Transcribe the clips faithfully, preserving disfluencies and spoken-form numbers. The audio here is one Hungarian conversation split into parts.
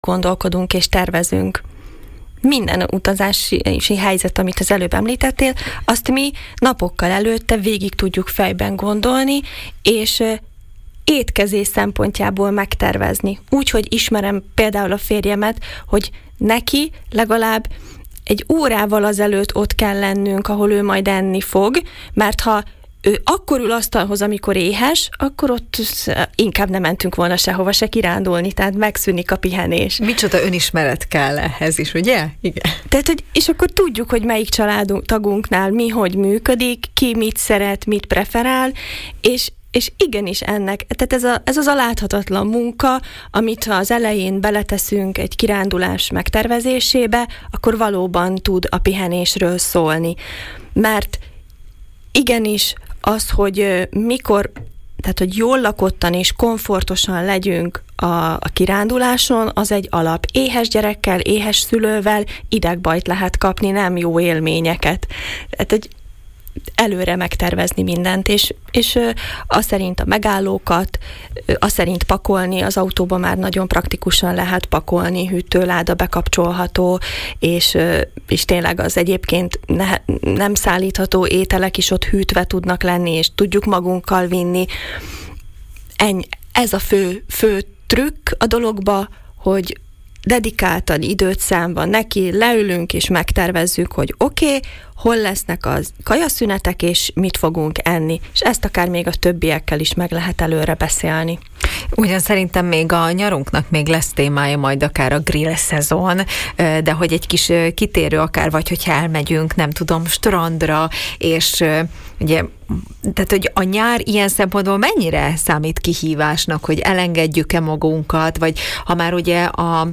gondolkodunk és tervezünk. Minden utazási helyzet, amit az előbb említettél, azt mi napokkal előtte végig tudjuk fejben gondolni, és étkezés szempontjából megtervezni. Úgy, hogy ismerem például a férjemet, hogy neki legalább egy órával azelőtt ott kell lennünk, ahol ő majd enni fog, mert ha ő akkor ül asztalhoz, amikor éhes, akkor ott inkább nem mentünk volna sehova se kirándulni, tehát megszűnik a pihenés. Micsoda önismeret kell ehhez is, ugye? Igen. Tehát, hogy, és akkor tudjuk, hogy melyik családtagunknál mi hogy működik, ki mit szeret, mit preferál, és És igenis ennek, tehát ez, a, ez az a láthatatlan munka, amit ha az elején beleteszünk egy kirándulás megtervezésébe, akkor valóban tud a pihenésről szólni. Mert igenis az, hogy mikor, tehát hogy jól lakottan és komfortosan legyünk a, a kiránduláson, az egy alap. Éhes gyerekkel, éhes szülővel idegbajt lehet kapni, nem jó élményeket. Tehát, hogy előre megtervezni mindent, és, és az szerint a megállókat, az szerint pakolni, az autóba már nagyon praktikusan lehet pakolni, hűtőláda bekapcsolható, és, és tényleg az egyébként ne, nem szállítható ételek is ott hűtve tudnak lenni, és tudjuk magunkkal vinni. Ennyi, ez a fő, fő trükk a dologba, hogy dedikáltan időt számban neki, leülünk és megtervezzük, hogy oké, okay, hol lesznek az kajaszünetek, és mit fogunk enni. És ezt akár még a többiekkel is meg lehet előre beszélni. Ugyan szerintem még a nyarunknak még lesz témája, majd akár a grill szezon, de hogy egy kis kitérő akár, vagy hogyha elmegyünk, nem tudom, strandra, és ugye, tehát, hogy a nyár ilyen szempontból mennyire számít kihívásnak, hogy elengedjük-e magunkat, vagy ha már ugye a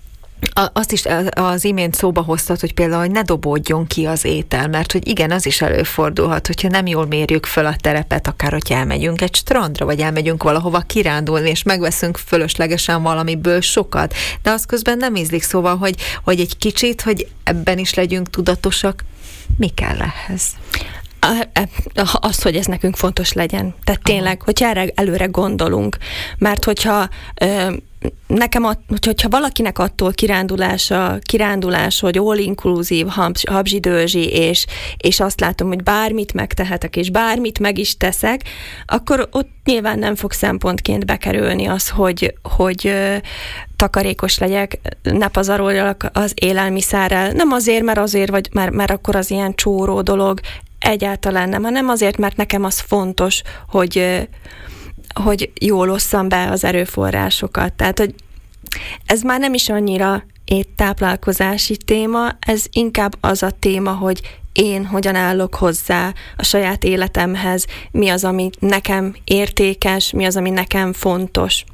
azt is az imént szóba hoztad, hogy például, hogy ne dobódjon ki az étel, mert hogy igen, az is előfordulhat, hogyha nem jól mérjük föl a terepet, akár hogyha elmegyünk egy strandra, vagy elmegyünk valahova kirándulni, és megveszünk fölöslegesen valamiből sokat, de az közben nem ízlik, szóval, hogy, hogy egy kicsit, hogy ebben is legyünk tudatosak, mi kell ehhez? Az, hogy ez nekünk fontos legyen. Tehát tényleg, hogy erre előre gondolunk. Mert hogyha nekem, hogyha valakinek attól kirándulása, kirándulás, hogy all-inclusive, habzsidőzsi, és, és azt látom, hogy bármit megtehetek, és bármit meg is teszek, akkor ott nyilván nem fog szempontként bekerülni az, hogy, hogy takarékos legyek, ne pazaroljak az élelmiszerrel. Nem azért, mert azért, vagy mert, mert akkor az ilyen csóró dolog, egyáltalán nem, hanem azért, mert nekem az fontos, hogy, hogy jól osszam be az erőforrásokat. Tehát, hogy ez már nem is annyira éttáplálkozási téma, ez inkább az a téma, hogy én hogyan állok hozzá a saját életemhez, mi az, ami nekem értékes, mi az, ami nekem fontos.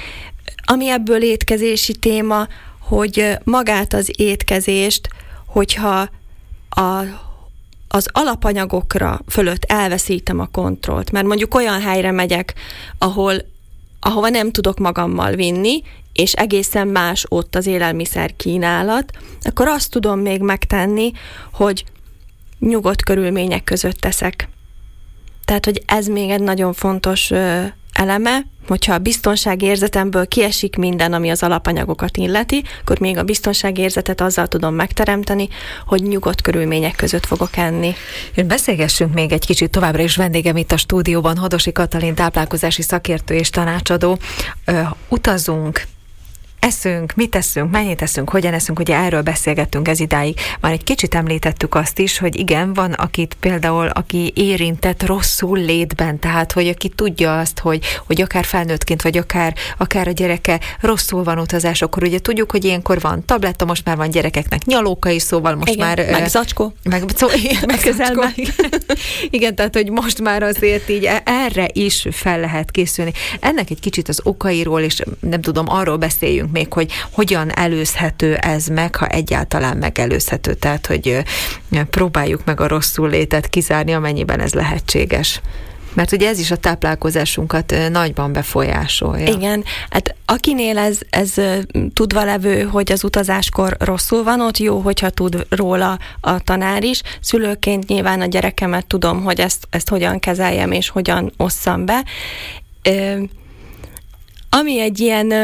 Ami ebből étkezési téma, hogy magát az étkezést, hogyha a az alapanyagokra fölött elveszítem a kontrollt, mert mondjuk olyan helyre megyek, ahol, ahova nem tudok magammal vinni, és egészen más ott az élelmiszer kínálat, akkor azt tudom még megtenni, hogy nyugodt körülmények között teszek. Tehát, hogy ez még egy nagyon fontos ö, eleme, hogyha a biztonságérzetemből kiesik minden, ami az alapanyagokat illeti, akkor még a biztonságérzetet azzal tudom megteremteni, hogy nyugodt körülmények között fogok enni. Beszélgessünk még egy kicsit továbbra is, vendégem itt a stúdióban, Hodosi Katalin, táplálkozási szakértő és tanácsadó. Ö, utazunk, eszünk, mit eszünk, mennyit eszünk, hogyan eszünk, ugye erről beszélgettünk ez idáig. Már egy kicsit említettük azt is, hogy igen, van akit például, aki érintett rosszul létben, tehát, hogy aki tudja azt, hogy, hogy akár felnőttként, vagy akár, akár a gyereke rosszul van utazás, akkor ugye tudjuk, hogy ilyenkor van tabletta, most már van gyerekeknek nyalóka is, szóval most igen, már... meg zacskó. Meg, szó, igen, meg zacskó. Igen, tehát, hogy most már azért így erre is fel lehet készülni. Ennek egy kicsit az okairól, és nem tudom, arról beszéljünk még, hogy hogyan előzhető ez meg, ha egyáltalán megelőzhető. Tehát, hogy próbáljuk meg a rosszul létet kizárni, amennyiben ez lehetséges. Mert ugye ez is a táplálkozásunkat nagyban befolyásolja. Igen, hát akinél ez, ez tudva levő, hogy az utazáskor rosszul van, ott jó, hogyha tud róla a tanár is. Szülőként nyilván a gyerekemet tudom, hogy ezt, ezt hogyan kezeljem, és hogyan osszam be. Ami egy ilyen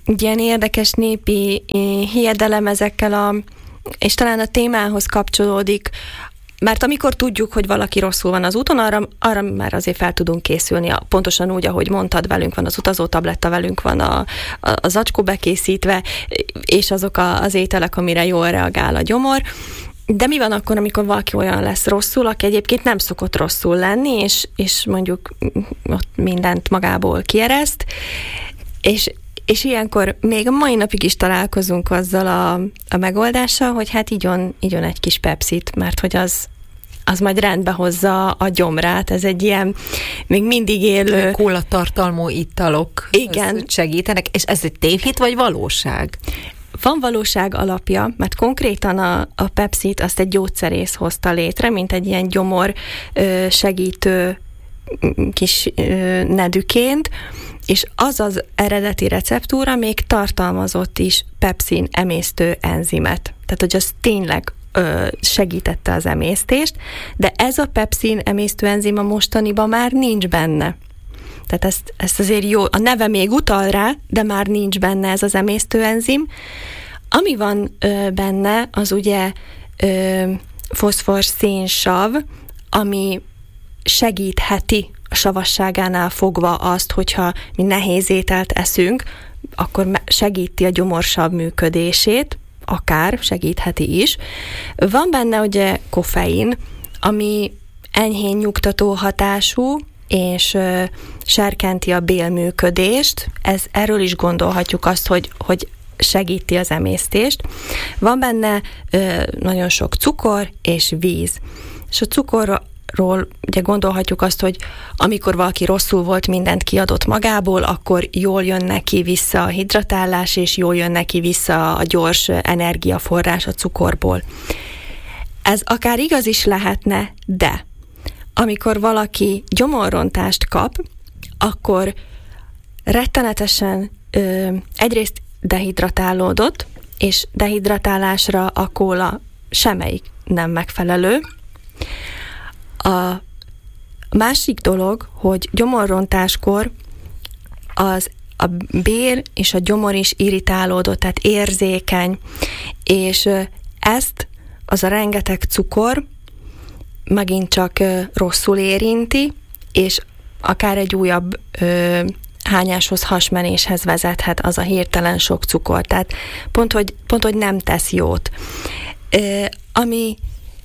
ilyen érdekes népi hiedelem ezekkel a, és talán a témához kapcsolódik, mert amikor tudjuk, hogy valaki rosszul van az úton, arra, arra már azért fel tudunk készülni. Pontosan úgy, ahogy mondtad, velünk van az utazótabletta, velünk van a, a, a zacskó bekészítve, és azok a, az ételek, amire jól reagál a gyomor. De mi van akkor, amikor valaki olyan lesz rosszul, aki egyébként nem szokott rosszul lenni, és, és mondjuk ott mindent magából kiereszt, és És ilyenkor még a mai napig is találkozunk azzal a, a megoldással, hogy hát igyon, igyon egy kis Pepsit, mert hogy az, az majd rendbe hozza a gyomrát. Ez egy ilyen még mindig élő... Kólatartalmú italok igen. segítenek, és ez egy tévhit vagy valóság? Van valóság alapja, mert konkrétan a, a Pepsit azt egy gyógyszerész hozta létre, mint egy ilyen gyomor segítő kis nedűként, és az az eredeti receptúra még tartalmazott is pepszin emésztő enzimet. Tehát, hogy az tényleg ö, segítette az emésztést, de ez a pepszin emésztő enzim a mostaniban már nincs benne. Tehát ezt, ezt azért jó, a neve még utal rá, de már nincs benne ez az emésztő enzim. Ami van ö, benne, az ugye ö, foszfor-szénsav, ami segítheti a savasságánál fogva azt, hogyha mi nehéz ételt eszünk, akkor segíti a gyomorsav működését, akár segítheti is. Van benne ugye koffein, ami enyhén nyugtató hatású, és ö, serkenti a bélműködést. Ez, erről is gondolhatjuk azt, hogy, hogy segíti az emésztést. Van benne ö, nagyon sok cukor és víz. És a cukorról ugye gondolhatjuk azt, hogy amikor valaki rosszul volt, mindent kiadott magából, akkor jól jön neki vissza a hidratálás, és jól jön neki vissza a gyors energiaforrás a cukorból. Ez akár igaz is lehetne, de amikor valaki gyomorrontást kap, akkor rettenetesen ö, egyrészt dehidratálódott, és dehidratálásra a kóla semmelyik nem megfelelő. A másik dolog, hogy gyomorrontáskor az a bér és a gyomor is irritálódott, tehát érzékeny, és ezt az a rengeteg cukor megint csak rosszul érinti, és akár egy újabb ö, hányáshoz, hasmenéshez vezethet az a hirtelen sok cukor. Tehát pont, hogy, pont, hogy nem tesz jót. Ö, ami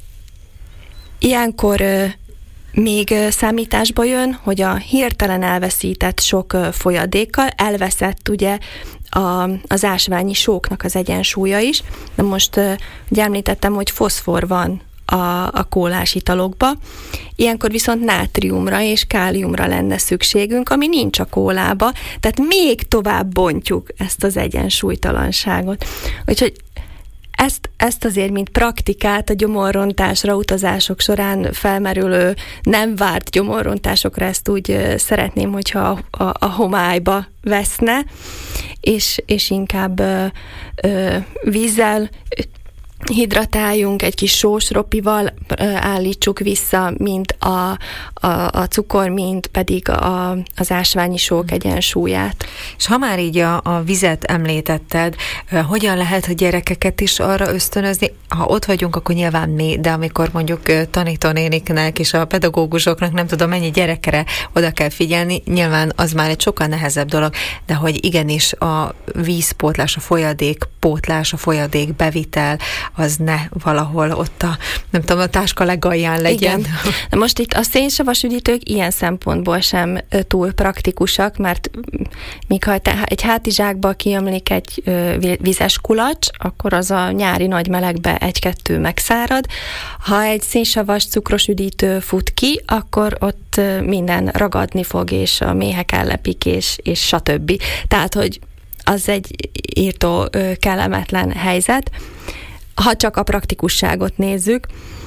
ilyenkor ö, még ö, számításba jön, hogy a hirtelen elveszített sok ö, folyadékkal elveszett ugye a, az ásványi sóknak az egyensúlya is. De most ö, ugye említettem, hogy foszfor van a, a kólás italokba. Ilyenkor viszont nátriumra és káliumra lenne szükségünk, ami nincs a kólába, tehát még tovább bontjuk ezt az egyensúlytalanságot. Úgyhogy Ezt, ezt azért, mint praktikát a gyomorrontásra utazások során felmerülő nem várt gyomorrontásokra, ezt úgy szeretném, hogyha a, a, a homályba veszne, és, és inkább ö, ö, vízzel hidratáljunk, egy kis sós ropival állítsuk vissza, mint a, a, a cukor, mint pedig a, az ásványi sók egyensúlyát. És ha már így a, a vizet említetted, hogyan lehet a gyerekeket is arra ösztönözni? Ha ott vagyunk, akkor nyilván mi, de amikor mondjuk tanítónéniknek és a pedagógusoknak nem tudom mennyi gyerekre oda kell figyelni, nyilván az már egy sokkal nehezebb dolog, de hogy igenis a vízpótlás, a folyadékpótlás, a folyadék bevitel, az ne valahol ott a, nem tudom, a táska legalján legyen. Igen. Na most itt a szénsavas üdítők ilyen szempontból sem túl praktikusak, mert míg ha egy hátizsákba kiömlik egy vizes kulacs, akkor az a nyári nagy melegbe egy-kettő megszárad. Ha egy szénsavas cukros üdítő fut ki, akkor ott minden ragadni fog, és a méhek ellepik, és, és stb. Tehát, hogy az egy írtó kellemetlen helyzet. Ha csak a praktikusságot nézzük.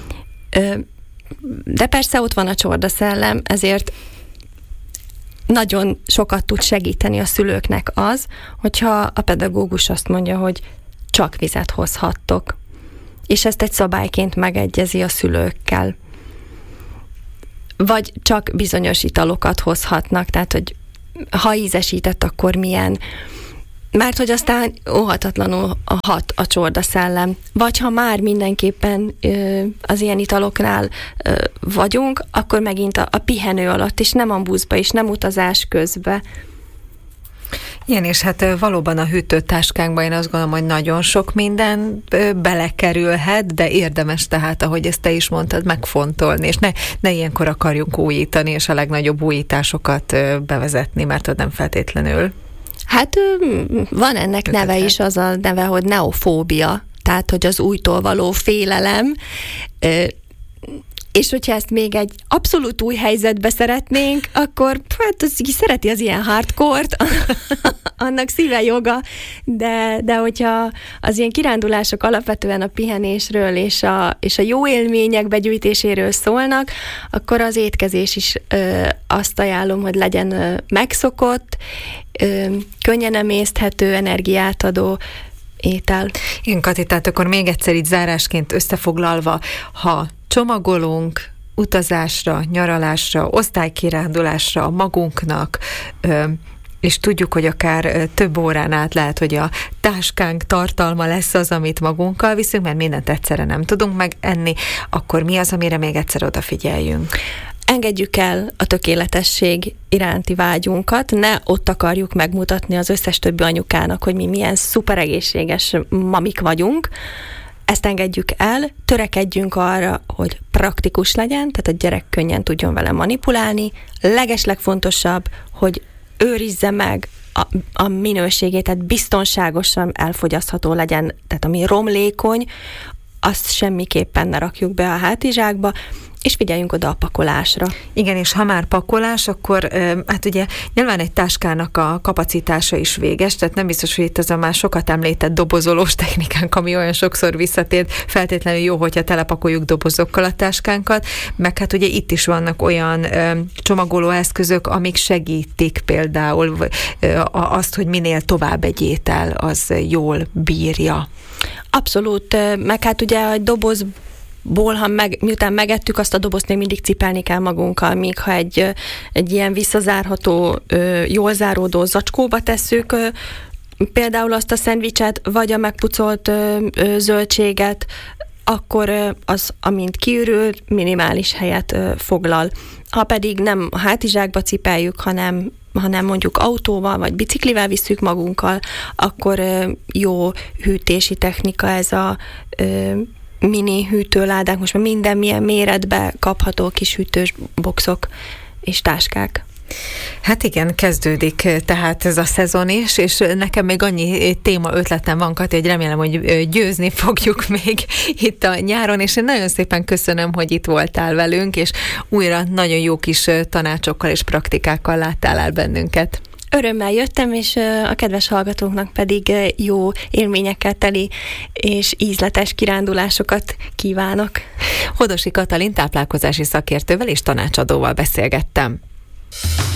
De persze ott van a csordaszellem, ezért nagyon sokat tud segíteni a szülőknek az, hogyha a pedagógus azt mondja, hogy csak vizet hozhattok. És ezt egy szabályként megegyezi a szülőkkel. Vagy csak bizonyos italokat hozhatnak, tehát, hogy ha ízesített, akkor milyen. Mert hogy aztán óhatatlanul hat a csordaszellem. Vagy ha már mindenképpen ö, az ilyen italoknál ö, vagyunk, akkor megint a, a pihenő alatt, és nem a buszba, és nem utazás közben. Igen, és hát valóban a hűtőtáskánkban én azt gondolom, hogy nagyon sok minden belekerülhet, de érdemes tehát, ahogy ezt te is mondtad, megfontolni, és ne, ne ilyenkor akarjunk újítani, és a legnagyobb újításokat bevezetni, mert ott nem feltétlenül. Hát van ennek ötletek. Neve is, az a neve, hogy neofóbia, tehát, hogy az újtól való félelem, és hogyha ezt még egy abszolút új helyzetbe szeretnénk, akkor hát az, ki szereti az ilyen hardcore-t, annak szíve joga, de, de hogyha az ilyen kirándulások alapvetően a pihenésről és a, és a jó élmények begyűjtéséről szólnak, akkor az étkezés is ö, azt ajánlom, hogy legyen ö, megszokott, ö, könnyen emészthető, energiát adó étel. Igen, Kati, tehát akkor még egyszer így zárásként összefoglalva, ha csomagolunk utazásra, nyaralásra, osztálykirándulásra magunknak, és tudjuk, hogy akár több órán át lehet, hogy a táskánk tartalma lesz az, amit magunkkal viszünk, mert mindent egyszerre nem tudunk megenni, akkor mi az, amire még egyszer odafigyeljünk? Engedjük el a tökéletesség iránti vágyunkat, ne ott akarjuk megmutatni az összes többi anyukának, hogy mi milyen szuper egészséges mamik vagyunk. Ezt engedjük el, törekedjünk arra, hogy praktikus legyen, tehát a gyerek könnyen tudjon vele manipulálni. Legeslegfontosabb, hogy őrizze meg a, a minőségét, tehát biztonságosan elfogyasztható legyen, tehát ami romlékony, azt semmiképpen ne rakjuk be a hátizsákba, és figyeljünk oda a pakolásra. Igen, és ha már pakolás, akkor hát ugye nyilván egy táskának a kapacitása is véges, tehát nem biztos, hogy itt az a már sokat említett dobozolós technikánk, ami olyan sokszor visszatért, feltétlenül jó, hogyha telepakoljuk dobozokkal a táskánkat, meg hát ugye itt is vannak olyan csomagoló eszközök, amik segítik például azt, hogy minél tovább egy étel, az jól bírja. Abszolút, meg hát ugye a doboz ból, ha meg, miután megettük, azt a dobozt még mindig cipelni kell magunkkal, míg ha egy, egy ilyen visszazárható, jól záródó zacskóba tesszük, például azt a szendvicset, vagy a megpucolt zöldséget, akkor az, amint kiürül, minimális helyet foglal. Ha pedig nem a hátizsákba cipeljük, hanem hanem mondjuk autóval vagy biciklivel visszük magunkkal, akkor jó hűtési technika ez a mini hűtőládák, most már minden milyen méretbe kapható kis hűtős boxok és táskák. Hát igen, kezdődik tehát ez a szezon is, és nekem még annyi téma ötletem van, Kati, hogy remélem, hogy győzni fogjuk még itt a nyáron, és én nagyon szépen köszönöm, hogy itt voltál velünk, és újra nagyon jó kis tanácsokkal és praktikákkal láttál el bennünket. Örömmel jöttem, és a kedves hallgatóknak pedig jó élményekkel teli és ízletes kirándulásokat kívánok. Hodosi Katalin táplálkozási szakértővel és tanácsadóval beszélgettem.